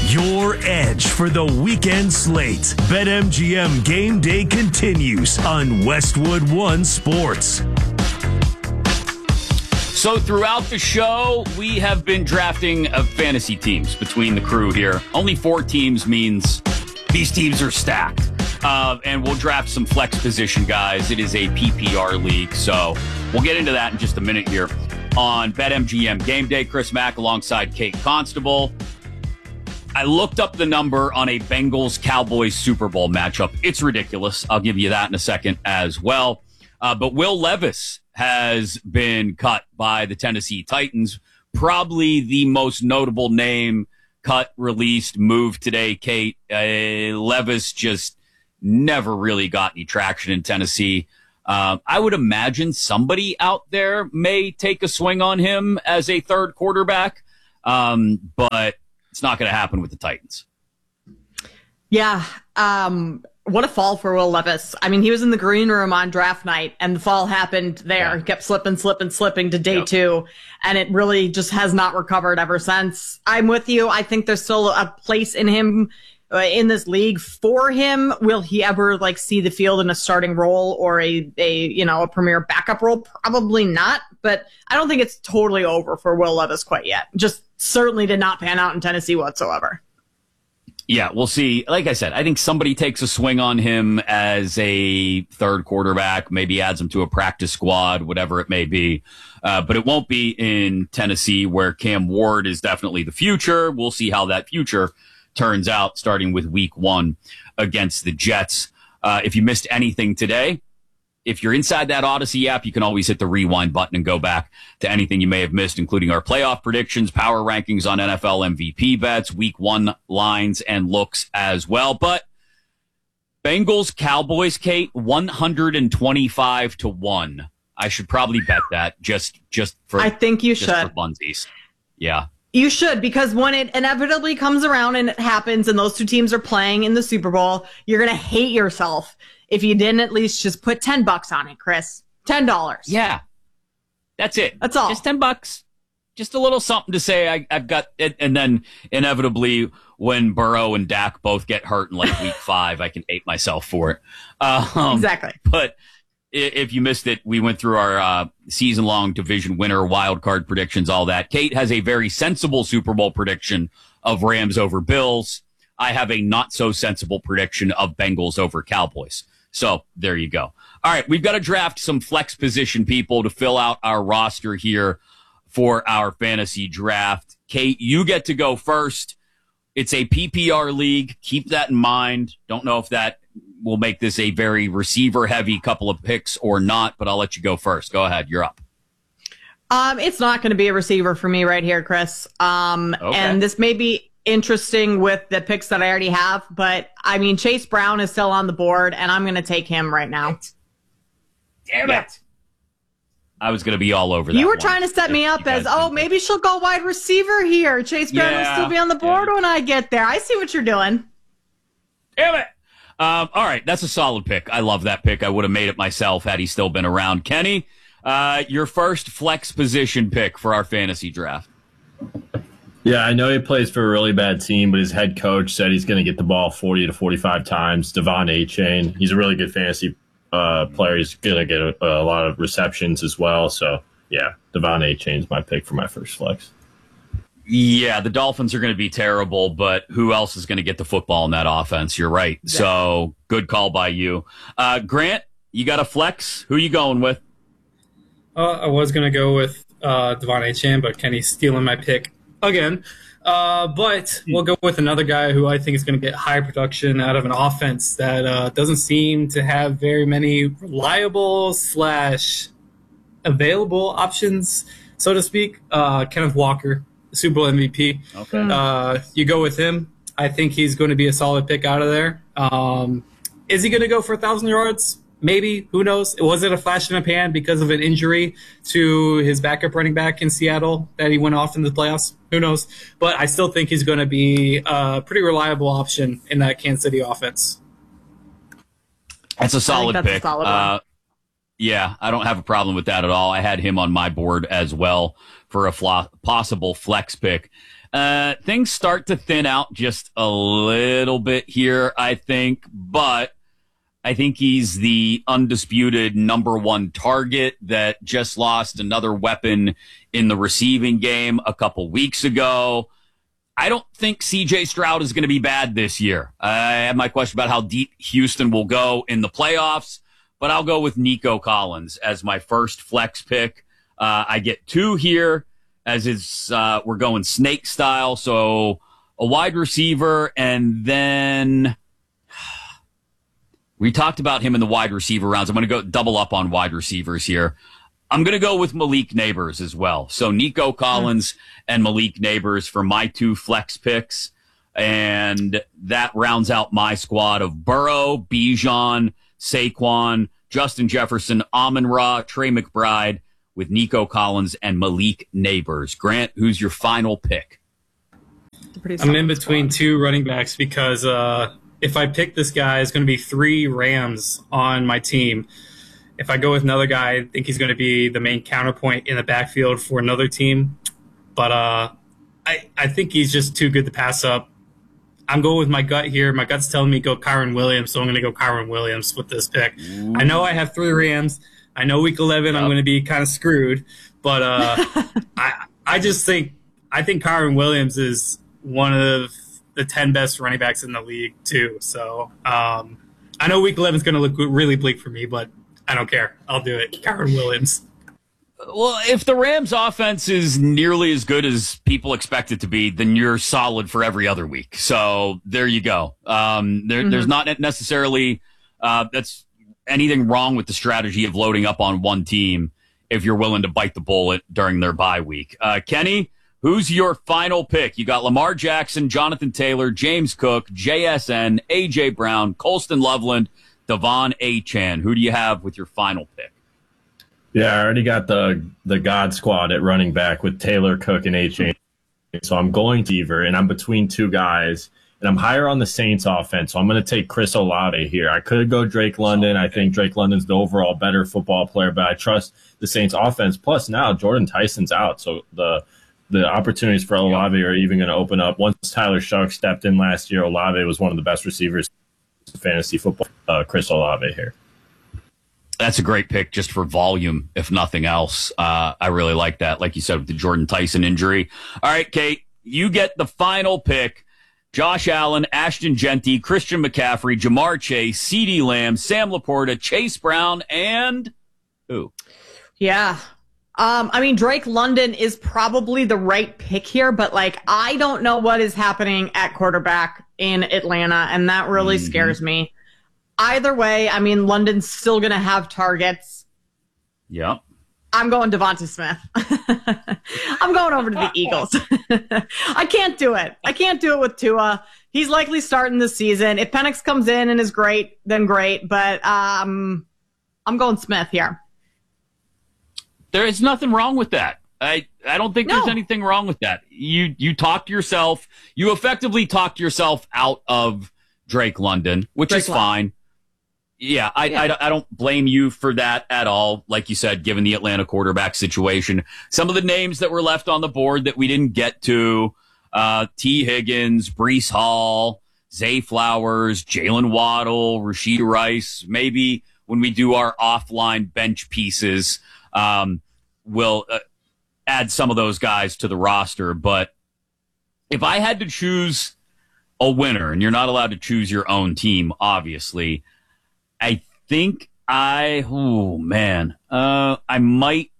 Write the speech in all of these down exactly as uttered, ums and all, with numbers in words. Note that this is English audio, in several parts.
your edge for the weekend slate. BetMGM Game Day continues on Westwood One Sports. So throughout the show, we have been drafting uh, fantasy teams between the crew here. Only four teams means these teams are stacked. Uh, and we'll draft some flex position guys. It is a P P R league, so we'll get into that in just a minute here on BetMGM Game Day. Chris Mack alongside Kate Constable. I looked up the number on a Bengals-Cowboys Super Bowl matchup. It's ridiculous. I'll give you that in a second as well. Uh, but Will Levis has been cut by the Tennessee Titans. Probably the most notable name cut, released, moved today, Kate. Uh, Levis just never really got any traction in Tennessee. Uh, I would imagine somebody out there may take a swing on him as a third quarterback, um, but it's not going to happen with the Titans. Yeah. Um, what a fall for Will Levis. I mean, he was in the green room on draft night, and the fall happened there. Yeah. He kept slipping, slipping, slipping to day Yep. two, and it really just has not recovered ever since. I'm with you. I think there's still a place in him, uh, in this league for him. Will he ever like see the field in a starting role or a, a you know, a premier backup role? Probably not, but I don't think it's totally over for Will Levis quite yet. Just certainly did not pan out in Tennessee whatsoever. Yeah, we'll see. Like I said, I think somebody takes a swing on him as a third quarterback, maybe adds him to a practice squad, whatever it may be. Uh, but it won't be in Tennessee, where Cam Ward is definitely the future. We'll see how that future turns out, starting with week one against the Jets. Uh, if you missed anything today, if you're inside that Odyssey app, you can always hit the rewind button and go back to anything you may have missed, including our playoff predictions, power rankings on N F L M V P bets, week one lines and looks as well. But Bengals, Cowboys, Kate, one hundred twenty-five to one. I should probably bet that just, just for, I think you just should. for funsies. Yeah. You should, because when it inevitably comes around and it happens and those two teams are playing in the Super Bowl, you're going to hate yourself if you didn't at least just put ten bucks on it, Chris. ten dollars. Yeah. That's it. That's all. Just ten bucks. Just a little something to say. I, I've got it. And then inevitably, when Burrow and Dak both get hurt in like week five, I can hate myself for it. Um, Exactly. But if you missed it, we went through our uh, season-long division winner, wild card predictions, all that. Kate has a very sensible Super Bowl prediction of Rams over Bills. I have a not-so-sensible prediction of Bengals over Cowboys. So there you go. All right, we've got to draft some flex position people to fill out our roster here for our fantasy draft. Kate, you get to go first. It's a P P R league. Keep that in mind. Don't know if that will make this a very receiver-heavy couple of picks or not, but I'll let you go first. Go ahead. You're up. Um, it's not going to be a receiver for me right here, Chris. Um, Okay. and this may be interesting with the picks that I already have, but I mean, Chase Brown is still on the board, and I'm going to take him right now. Damn it. I was going to be all over that. You were one. trying to set me If up you as, guys oh, didn't- maybe she'll go wide receiver here. Chase Brown will Yeah. still be on the board Yeah. when I get there. I see what you're doing. Damn it. Um, all right, that's a solid pick. I love that pick. I would have made it myself had he still been around. Kenny, uh, your first flex position pick for our fantasy draft. Yeah, I know he plays for a really bad team, but his head coach said he's going to get the ball forty to forty-five times. Devon Achane, he's a really good fantasy uh, player. He's going to get a, a lot of receptions as well. So, yeah, Devon Achane's my pick for my first flex. Yeah, the Dolphins are going to be terrible, but who else is going to get the football in that offense? You're right. Yeah. So good call by you. Uh, Grant, you got a flex? Who you going with? Uh, I was going to go with uh, Devon Achane, but Kenny's stealing my pick again. Uh, but we'll go with another guy who I think is going to get high production out of an offense that uh, doesn't seem to have very many reliable slash available options, so to speak. Uh, Kenneth Walker, Super Bowl M V P. Okay. Uh, you go with him. I think he's going to be a solid pick out of there. Um, is he going to go for one thousand yards? Maybe. Who knows? Was it a flash in the pan because of an injury to his backup running back in Seattle that he went off in the playoffs? Who knows? But I still think he's going to be a pretty reliable option in that Kansas City offense. That's a solid that's a pick. solid one. Uh, yeah, I don't have a problem with that at all. I had him on my board as well for a flo- possible flex pick. Uh, things start to thin out just a little bit here, I think, but I think he's the undisputed number one target that just lost another weapon in the receiving game a couple weeks ago. I don't think C J Stroud is going to be bad this year. I have my question about how deep Houston will go in the playoffs, but I'll go with Nico Collins as my first flex pick. Uh, I get two here as is, uh, we're going snake style. So a wide receiver, and then we talked about him in the wide receiver rounds. I'm going to go double up on wide receivers here. I'm going to go with Malik Neighbors as well. So Nico Collins and Malik Neighbors for my two flex picks. And that rounds out my squad of Burrow, Bijan, Saquon, Justin Jefferson, Amon-Ra, Trey McBride with Nico Collins and Malik Neighbors. Grant, who's your final pick? I'm in between two running backs because uh, if I pick this guy, it's going to be three Rams on my team. If I go with another guy, I think he's going to be the main counterpoint in the backfield for another team. But uh, I, I think he's just too good to pass up. I'm going with my gut here. My gut's telling me go Kyren Williams, so I'm going to go Kyren Williams with this pick. Ooh. I know I have three Rams. I know week eleven yep. I'm going to be kind of screwed. But uh, I I just think I think Kyren Williams is one of the ten best running backs in the league too. So um, I know week eleven is going to look really bleak for me, but I don't care. I'll do it. Kyren Williams. Well, if the Rams offense is nearly as good as people expect it to be, then you're solid for every other week. So there you go. Um, there, mm-hmm. There's not necessarily uh, that's anything wrong with the strategy of loading up on one team if you're willing to bite the bullet during their bye week. Uh, Kenny, who's your final pick? You got Lamar Jackson, Jonathan Taylor, James Cook, J S N, A J Brown, Colston Loveland, Devon Achane. Who do you have with your final pick? Yeah, I already got the the God squad at running back with Taylor, Cook, and Achane. So I'm going to Beaver, and I'm between two guys, and I'm higher on the Saints offense, so I'm going to take Chris Olave here. I could go Drake London. I think Drake London's the overall better football player, but I trust the Saints offense. Plus now Jordan Tyson's out, so the the opportunities for Olave are even going to open up. Once Tyler Shark stepped in last year, Olave was one of the best receivers in fantasy football. Uh, Chris Olave here. That's a great pick just for volume, if nothing else. Uh, I really like that, like you said, with the Jordan Tyson injury. All right, Kate, you get the final pick. Josh Allen, Ashton Genty, Christian McCaffrey, Jamar Chase, CeeDee Lamb, Sam Laporta, Chase Brown, and who? Yeah. Um, I mean, Drake London is probably the right pick here, but, like, I don't know what is happening at quarterback in Atlanta, and that really mm-hmm. scares me. Either way, I mean, London's still going to have targets. Yep. I'm going Devonta Smith. I'm going over to the Eagles. I can't do it. I can't do it with Tua. He's likely starting the season. If Penix comes in and is great, then great. But um, I'm going Smith here. There is nothing wrong with that. I, I don't think no. there's anything wrong with that. You you talked yourself. You effectively talked yourself out of Drake London, which Drake is London. fine. Yeah, I, yeah. I, I don't blame you for that at all. Like you said, given the Atlanta quarterback situation, some of the names that were left on the board that we didn't get to, uh, T. Higgins, Breece Hall, Zay Flowers, Jalen Waddle, Rashid Rice. Maybe when we do our offline bench pieces, um, we'll uh, add some of those guys to the roster. But if I had to choose a winner, and you're not allowed to choose your own team, obviously, I think I, oh man, uh, I might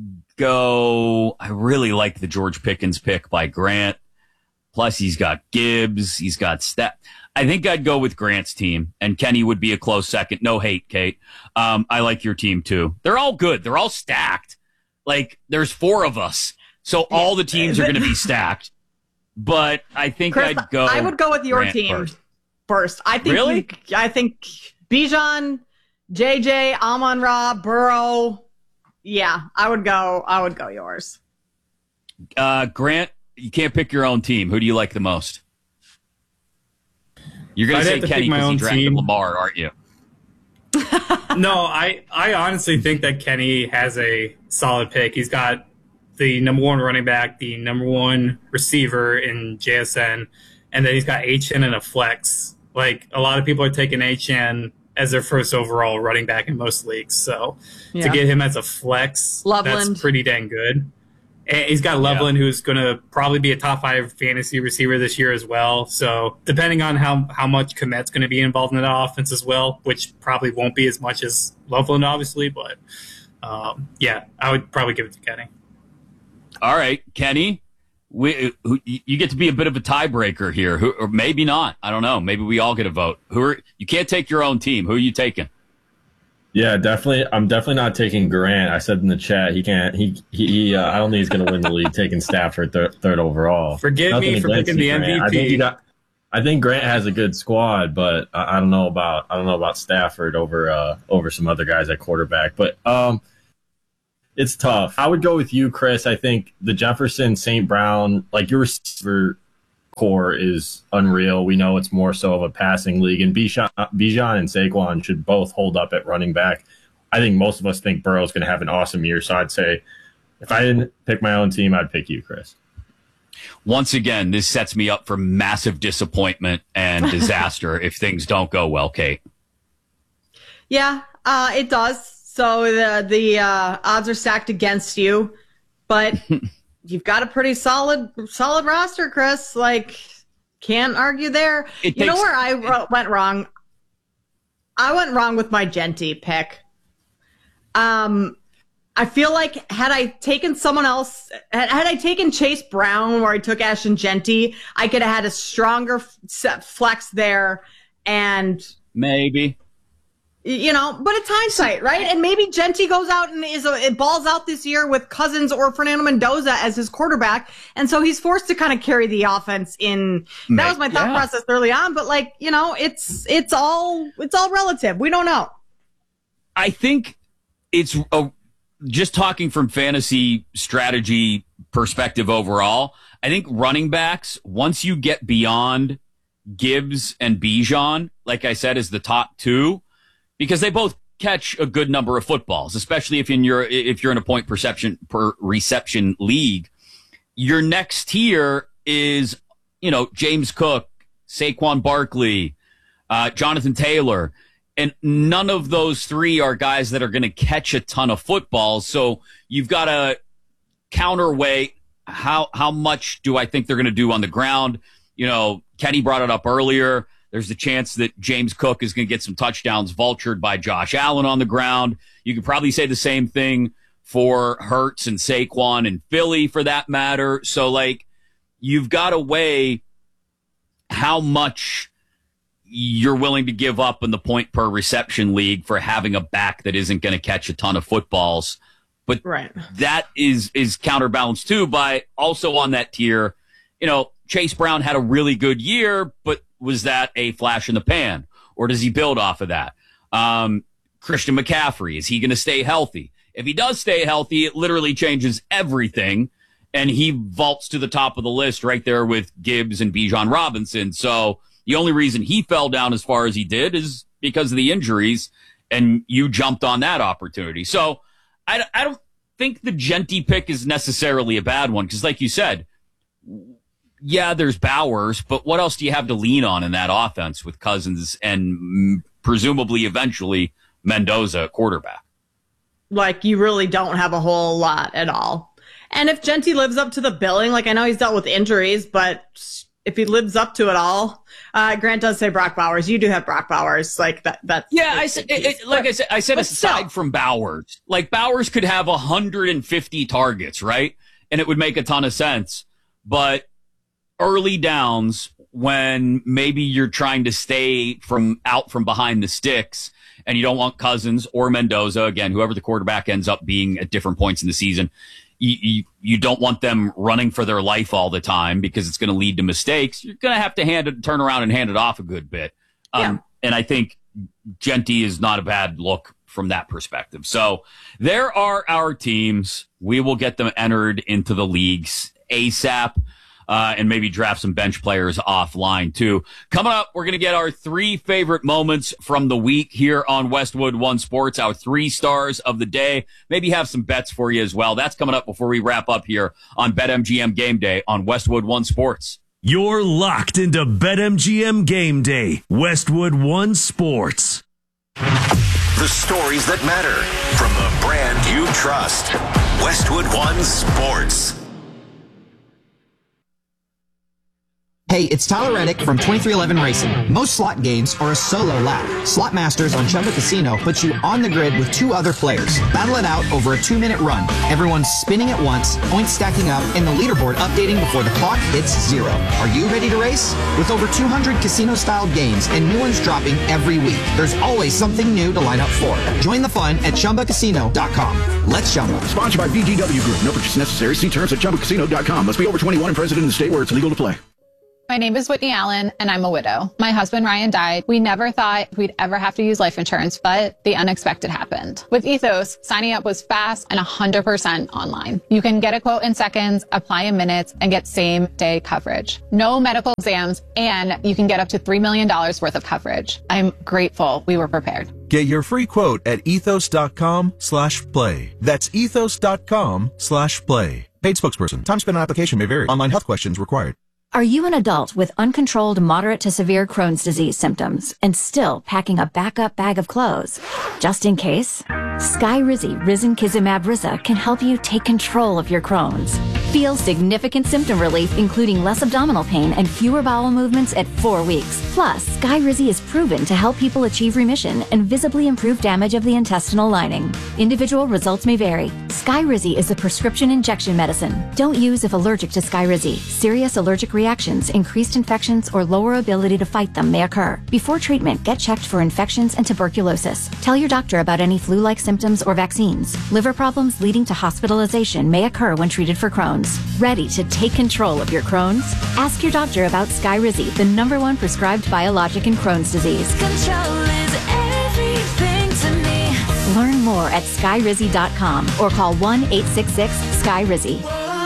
go, I really like the George Pickens pick by Grant. Plus he's got Gibbs, he's got Step. I think I'd go with Grant's team, and Kenny would be a close second. No hate, Kate. Um, I like your team too. They're all good. They're all stacked. Like there's four of us. So all the teams are going to be stacked. But I think Chris, I'd go. I would go with your Grant team first. first. I think really? You, I think Bijan, J J, Amon-Ra, Burrow. Yeah, I would go. I would go yours. Uh, Grant, you can't pick your own team. Who do you like the most? You're going to say Kenny because he drafted team. Lamar, aren't you? No, I, I honestly think that Kenny has a solid pick. He's got the number one running back, the number one receiver in J S N, and then he's got Achane and a flex. Like, a lot of people are taking Achane as their first overall running back in most leagues. So yeah. to get him as a flex, Loveland. That's pretty dang good. And he's got Loveland, yeah. who's going to probably be a top five fantasy receiver this year as well. So depending on how, how much Kmet's going to be involved in that offense as well, which probably won't be as much as Loveland, obviously. But, um, yeah, I would probably give it to Kenny. All right, Kenny, we, who, you get to be a bit of a tiebreaker here, who, or maybe not. I don't know. Maybe we all get a vote. Who are, you can't take your own team. Who are you taking? Yeah, definitely. I'm definitely not taking Grant. I said in the chat he can't. He he. Uh, I don't think he's going to win the league taking Stafford third, third overall. Forgive Nothing me for picking the Grant. M V P. I think, he got, I think Grant has a good squad, but I, I don't know about I don't know about Stafford over uh, over some other guys at quarterback. But um, it's tough. I would go with you, Chris. I think the Jefferson, Saint Brown, like your receiver core is unreal. We know it's more so of a passing league, and Bijan, Bijan and Saquon should both hold up at running back. I think most of us think Burrow's going to have an awesome year, so I'd say if I didn't pick my own team, I'd pick you, Chris. Once again, this sets me up for massive disappointment and disaster if things don't go well, Kate. Yeah, uh, it does. So the the uh, odds are stacked against you, but you've got a pretty solid solid roster, Chris. Like, can't argue there. It you takes, know where I it, went wrong? I went wrong with my Genty pick. Um, I feel like had I taken someone else, had, had I taken Chase Brown where I took Ashton Genty, I could have had a stronger f- flex there, and maybe. You know, but it's hindsight, right? And maybe Genty goes out and is a, it balls out this year with Cousins or Fernando Mendoza as his quarterback, and so he's forced to kind of carry the offense in. That was my thought yeah. process early on, but like, you know, it's it's all it's all relative. We don't know. I think it's a, just talking from fantasy strategy perspective overall. I think running backs, once you get beyond Gibbs and Bijan, like I said, is the top two. Because they both catch a good number of footballs, especially if in your if you're in a point perception per reception league. Your next tier is, you know, James Cook, Saquon Barkley, uh, Jonathan Taylor, and none of those three are guys that are going to catch a ton of footballs. So you've got to counterweight how how much do I think they're going to do on the ground. You know, Kenny brought it up earlier. There's the chance that James Cook is going to get some touchdowns vultured by Josh Allen on the ground. You could probably say the same thing for Hurts and Saquon and Philly for that matter. So, like, you've got to weigh how much you're willing to give up in the point per reception league for having a back that isn't going to catch a ton of footballs. But right. that is, is counterbalanced too by also on that tier, you know, Chase Brown had a really good year, but was that a flash in the pan, or does he build off of that? Um, Christian McCaffrey, is he going to stay healthy? If he does stay healthy, it literally changes everything, and he vaults to the top of the list right there with Gibbs and Bijan Robinson. So the only reason he fell down as far as he did is because of the injuries, and you jumped on that opportunity. So I, I don't think the Genty pick is necessarily a bad one, because like you said, yeah, there's Bowers, but what else do you have to lean on in that offense with Cousins and presumably eventually Mendoza at quarterback? Like, you really don't have a whole lot at all. And if Genty lives up to the billing, like, I know he's dealt with injuries, but if he lives up to it all, uh, Grant does say Brock Bowers. You do have Brock Bowers, like that. That's yeah. I said, it, it, like I said, I said aside still. from Bowers, like Bowers could have one hundred fifty targets, right, and it would make a ton of sense, but early downs when maybe you're trying to stay from out from behind the sticks and you don't want Cousins or Mendoza, again, whoever the quarterback ends up being at different points in the season, you, you, you don't want them running for their life all the time because it's going to lead to mistakes. You're going to have to hand it, turn around and hand it off a good bit. Um, yeah. And I think Genty is not a bad look from that perspective. So there are our teams. We will get them entered into the leagues ASAP. uh, and maybe draft some bench players offline too. Coming up, we're going to get our three favorite moments from the week here on Westwood One Sports, our three stars of the day. Maybe have some bets for you as well. That's coming up before we wrap up here on BetMGM Game Day on Westwood One Sports. You're locked into BetMGM Game Day, Westwood One Sports. The stories that matter from the brand you trust. Westwood One Sports. Hey, it's Tyler Reddick from twenty-three eleven Racing. Most slot games are a solo lap. Slot Masters on Chumba Casino puts you on the grid with two other players. Battle it out over a two-minute run. Everyone's spinning at once, points stacking up, and the leaderboard updating before the clock hits zero. Are you ready to race? With over two hundred casino-style games and new ones dropping every week, there's always something new to line up for. Join the fun at Chumba Casino dot com. Let's Chumba. Sponsored by V G W Group. No purchase necessary. See terms at Chumba Casino dot com. Must be over twenty-one and present in the state where it's legal to play. My name is Whitney Allen, and I'm a widow. My husband, Ryan, died. We never thought we'd ever have to use life insurance, but the unexpected happened. With Ethos, signing up was fast and one hundred percent online. You can get a quote in seconds, apply in minutes, and get same-day coverage. No medical exams, and you can get up to three million dollars worth of coverage. I'm grateful we were prepared. Get your free quote at ethos.com slash play. That's ethos.com slash play. Paid spokesperson. Time spent on application may vary. Online health questions required. Are you an adult with uncontrolled moderate to severe Crohn's disease symptoms and still packing a backup bag of clothes? Just in case, Skyrizi Risankizumab Riza can help you take control of your Crohn's. Feel significant symptom relief, including less abdominal pain and fewer bowel movements at four weeks. Plus, Skyrizi is proven to help people achieve remission and visibly improve damage of the intestinal lining. Individual results may vary. Skyrizi is a prescription injection medicine. Don't use if allergic to Skyrizi. Serious allergic reactions, increased infections, or lower ability to fight them may occur. Before treatment, get checked for infections and tuberculosis. Tell your doctor about any flu-like symptoms or vaccines. Liver problems leading to hospitalization may occur when treated for Crohn's. Ready to take control of your Crohn's? Ask your doctor about Skyrizi, the number one prescribed biologic in Crohn's disease. Control is everything to me. Learn more at skyrizi dot com or call one eight six six Skyrizi.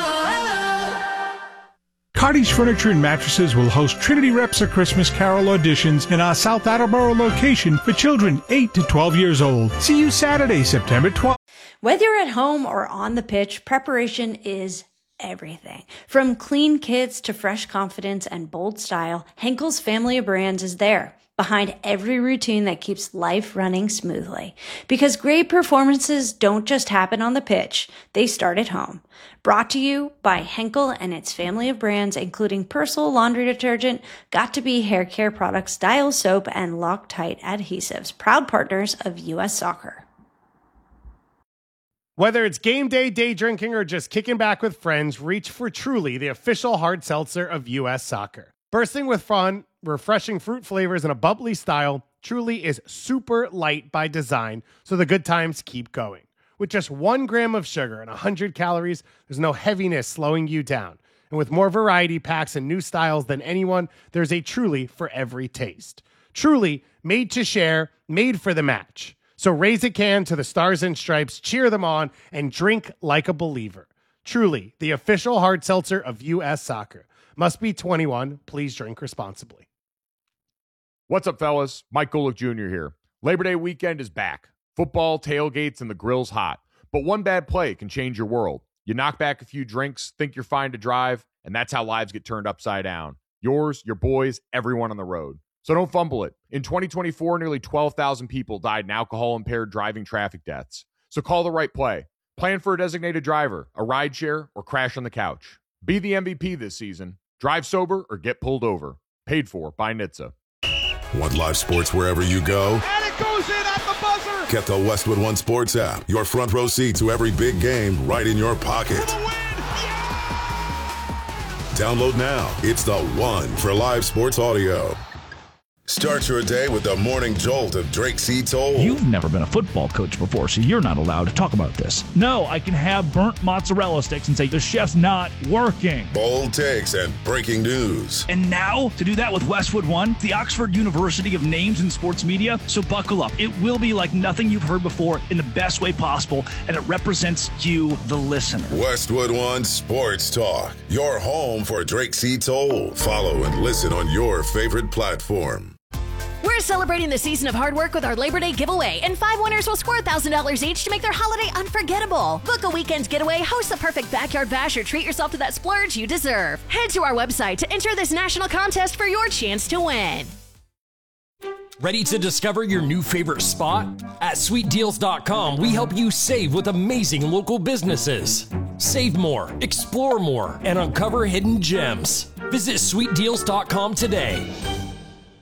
Cardi's Furniture and Mattresses will host Trinity Repsa Christmas Carol auditions in our South Attleboro location for children eight to twelve years old. See you Saturday, September twelfth. Whether you're at home or on the pitch, preparation is everything. From clean kits to fresh confidence and bold style, Henkel's family of brands is there, behind every routine that keeps life running smoothly. Because great performances don't just happen on the pitch, they start at home. Brought to you by Henkel and its family of brands, including Persil laundry detergent, Got2b hair care products, Dial soap, and Loctite adhesives, proud partners of U S Soccer. Whether it's game day, day drinking, or just kicking back with friends, reach for Truly, the official hard seltzer of U S Soccer. Bursting with fun, refreshing fruit flavors, and a bubbly style, Truly is super light by design, so the good times keep going. With just one gram of sugar and one hundred calories, there's no heaviness slowing you down. And with more variety packs and new styles than anyone, there's a Truly for every taste. Truly, made to share, made for the match. So raise a can to the Stars and Stripes, cheer them on, and drink like a believer. Truly, the official hard seltzer of U S Soccer. Must be twenty-one. Please drink responsibly. What's up, fellas? Mike Golick Junior here. Labor Day weekend is back. Football, tailgates, and the grill's hot. But one bad play can change your world. You knock back a few drinks, think you're fine to drive, and that's how lives get turned upside down. Yours, your boys, everyone on the road. So don't fumble it. In twenty twenty-four, nearly twelve thousand people died in alcohol-impaired driving traffic deaths. So call the right play. Plan for a designated driver, a rideshare, or crash on the couch. Be the M V P this season. Drive sober or get pulled over. Paid for by N H T S A. Want live sports wherever you go? And it goes in at the buzzer! Get the Westwood One Sports app. Your front row seat to every big game right in your pocket. Download now. It's the one for live sports audio. Start your day with the morning jolt of Drake C. Toll. You've never been a football coach before, so you're not allowed to talk about this. No, I can have burnt mozzarella sticks and say the chef's not working. Bold takes and breaking news. And now, to do that with Westwood One, the Oxford University of names in sports media, so buckle up. It will be like nothing you've heard before in the best way possible, and it represents you, the listener. Westwood One Sports Talk, your home for Drake C. Toll. Follow and listen on your favorite platform. We're celebrating the season of hard work with our Labor Day giveaway, and five winners will score one thousand dollars each to make their holiday unforgettable. Book a weekend's getaway, host the perfect backyard bash, or treat yourself to that splurge you deserve. Head to our website to enter this national contest for your chance to win. Ready to discover your new favorite spot? At sweet deals dot com, we help you save with amazing local businesses. Save more, explore more, and uncover hidden gems. Visit sweet deals dot com today.